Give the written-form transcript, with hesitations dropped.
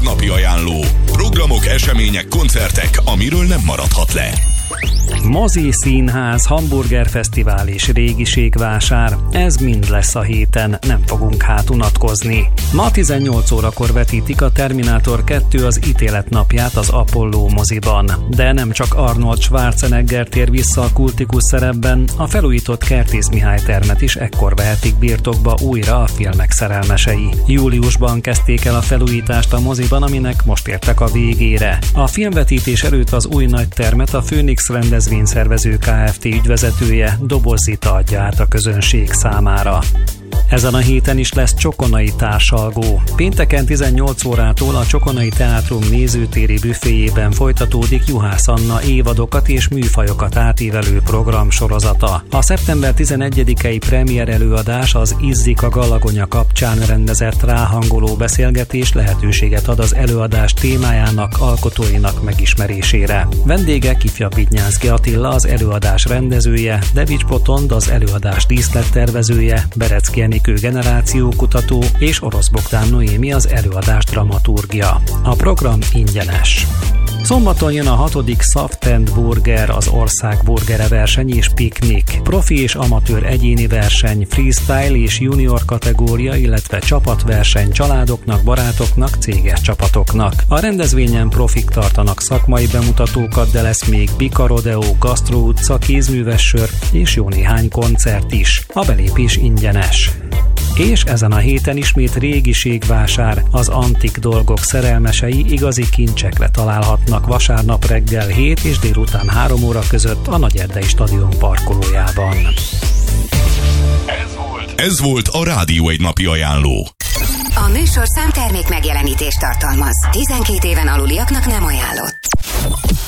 napi ajánló. Programok, események, koncertek, amiről nem maradhat le. Mozi, színház, hamburgerfesztivál és régiségvásár, ez mind lesz a héten, nem fogunk hát unatkozni. Ma 18 órakor vetítik a Terminátor 2 az ítélet napját az Apollo moziban. De nem csak Arnold Schwarzenegger tér vissza a kultikus szerepben, a felújított Kertész Mihály termet is ekkor vehetik birtokba újra a filmek szerelmesei. Júliusban kezdték el a felújítást a moziban, aminek most értek a végére. A filmvetítés előtt az új nagy termet a Phoenix rendezvényszervező Kft. Ügyvezetője, Doboz Zita adja át a közönség számára. Ezen a héten is lesz csokonai társalgó. Pénteken 18 órától a Csokonai Teátrum nézőtéri büféjében folytatódik Juhász Anna évadokat és műfajokat átívelő programsorozata. A szeptember 11-i premier előadás az Izzik a Galagonya kapcsán rendezett ráhangoló beszélgetés lehetőséget ad az előadás témájának, alkotóinak megismerésére. Vendégek Ifja Vidnyánszky Attila, az előadás rendezője, Devics Botond, az előadás díszlettervezője, Berecki Enikő generációkutató és Orosz Bogdán Noémi, az előadás dramaturgia. A program ingyenes. Szombaton jön a 6. Soft & Burger, az ország burgere verseny és piknik. Profi és amatőr egyéni verseny, freestyle és junior kategória, illetve csapatverseny családoknak, barátoknak, céges csapatoknak. A rendezvényen profik tartanak szakmai bemutatókat, de lesz még bika rodeo, gasztró utca, kézműves sör és jó néhány koncert is. A belépés ingyenes. És ezen a héten ismét régiségvásár, az antik dolgok szerelmesei igazi kincsekre találhatnak vasárnap reggel 7 és délután 3 óra között a Nagyerdei Stadion parkolójában. Ez volt a Rádió egy napi ajánló. A műsorszám termék megjelenítést tartalmaz. 12 éven aluliaknak nem ajánlott.